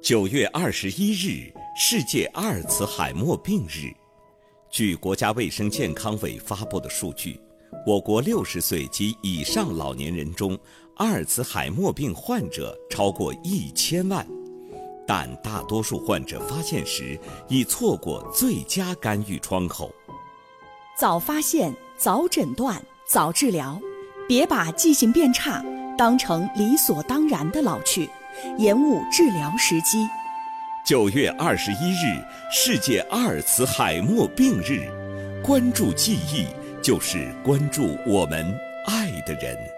9月21日，世界阿尔茨海默病日。据国家卫生健康委发布的数据，我国60岁及以上老年人中，阿尔茨海默病患者超过1000万，但大多数患者发现时已错过最佳干预窗口。 早发现、早诊断、早治疗，别把记性变差当成理所当然的老去，延误治疗时机。 9月21日，世界阿尔茨海默病日。关注记忆，就是关注我们爱的人。